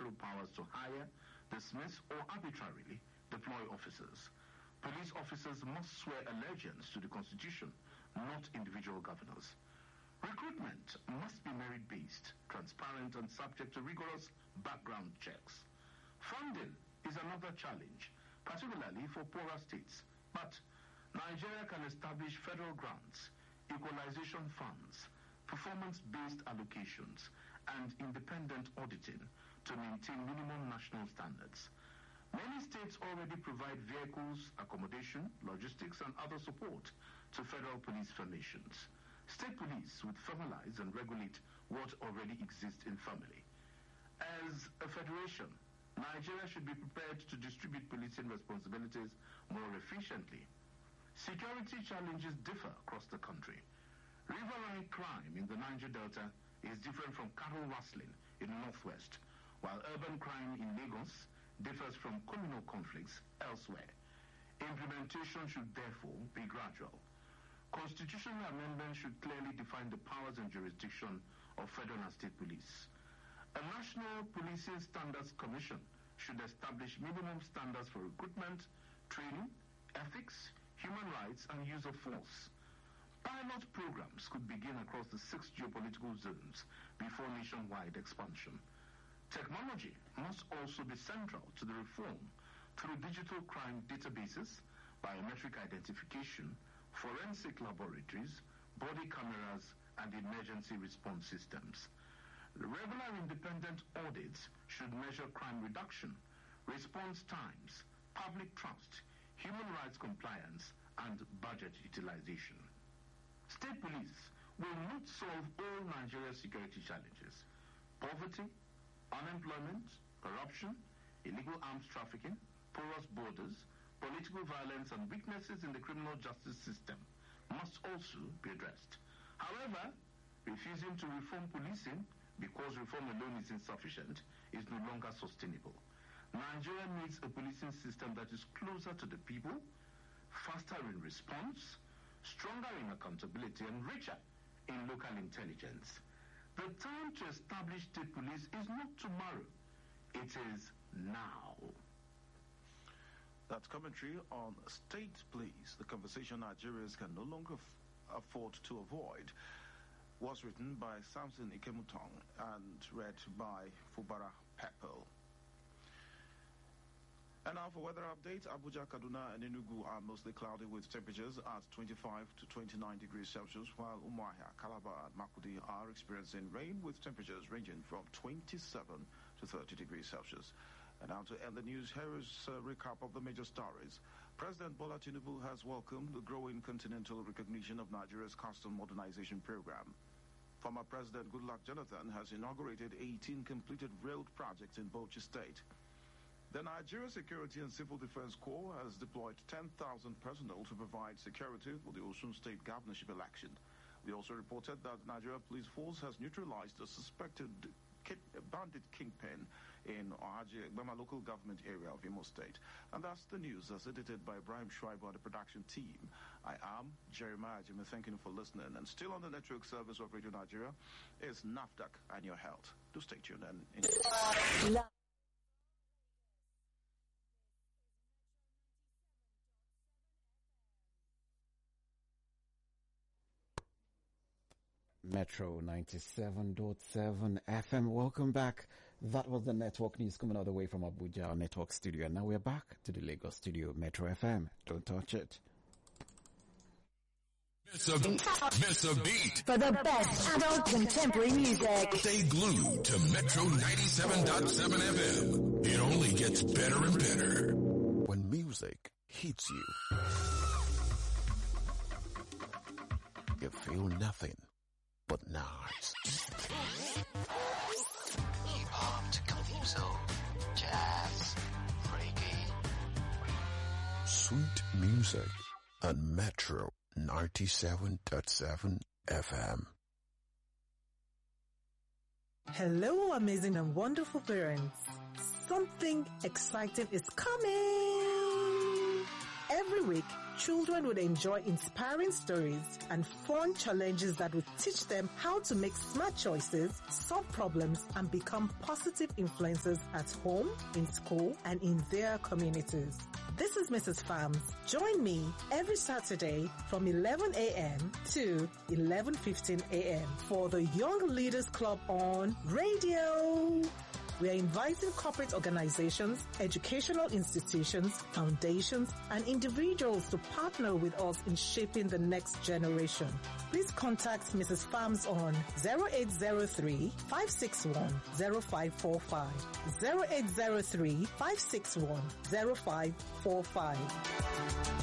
natural powers to hire, dismiss, or arbitrarily deploy officers. Police officers must swear allegiance to the Constitution, not individual governors. Recruitment must be merit-based, transparent, and subject to rigorous background checks. Funding is another challenge, particularly for poorer states. But Nigeria can establish federal grants, equalization funds, performance-based allocations, and independent auditing to maintain minimum national standards. Many states already provide vehicles, accommodation, logistics, and other support to federal police formations. State police would formalize and regulate what already exists in family. As a federation, Nigeria should be prepared to distribute policing responsibilities more efficiently. Security challenges differ across the country. Riverine crime in the Niger Delta is different from cattle rustling in the northwest, while urban crime in Lagos differs from communal conflicts elsewhere. Implementation should therefore be gradual. Constitutional amendments should clearly define the powers and jurisdiction of federal and state police. A National Policing Standards Commission should establish minimum standards for recruitment, training, ethics, human rights, and use of force. Pilot programs could begin across the 6 geopolitical zones before nationwide expansion. Technology must also be central to the reform through digital crime databases, biometric identification, forensic laboratories, body cameras, and emergency response systems. Regular independent audits should measure crime reduction, response times, public trust, human rights compliance, and budget utilization. State police will not solve all Nigeria's security challenges. Poverty, unemployment, corruption, illegal arms trafficking, porous borders, political violence, and weaknesses in the criminal justice system must also be addressed. However, refusing to reform policing because reform alone is insufficient is no longer sustainable. Nigeria needs a policing system that is closer to the people, faster in response, stronger in accountability, and richer in local intelligence. The time to establish state police is not tomorrow. It is now. That's commentary on state police, the conversation Nigerians can no longer afford to avoid, was written by Samson Ikemutong and read by Fubara Pepel. And now for weather updates, Abuja, Kaduna, and Enugu are mostly cloudy with temperatures at 25 to 29 degrees Celsius, while Umuahia, Calabar, and Makurdi are experiencing rain with temperatures ranging from 27 to 30 degrees Celsius. And now to end the news, here is a recap of the major stories. President Bola Tinubu has welcomed the growing continental recognition of Nigeria's custom modernization program. Former President Goodluck Jonathan has inaugurated 18 completed railed projects in Bauchi State. The Nigeria Security and Civil Defense Corps has deployed 10,000 personnel to provide security for the Osun State governorship election. We also reported that the Nigeria Police Force has neutralized a suspected bandit kingpin in Ohaji Egbema local government area of Imo State. And that's the news as edited by Ibrahim Shuaibu and the production team. I am Jeremiah Jimmy. Thank you for listening. And still on the network service of Radio Nigeria is NAFDAC and your health. Do stay tuned and enjoy. Metro 97.7 FM. Welcome back. That was the network news coming all the way from Abuja, our network studio. And now we're back to the Lagos studio, Metro FM. Don't touch it. Miss a beat. For the best adult contemporary music. Stay glued to Metro 97.7 FM. It only gets better and better. When music hits you, you feel nothing but nice. Hip-hop to calypso, jazz, reggae. Sweet music on Metro 97.7 FM. Hello, amazing and wonderful parents. Something exciting is coming. Every week, children would enjoy inspiring stories and fun challenges that would teach them how to make smart choices, solve problems, and become positive influences at home, in school, and in their communities. This is Mrs. Farms. Join me every Saturday from 11 a.m. to 11:15 a.m. for the Young Leaders Club on radio. We are inviting corporate organizations, educational institutions, foundations, and individuals to partner with us in shaping the next generation. Please contact Mrs. Farms on 0803-561-0545, 0803-561-0545.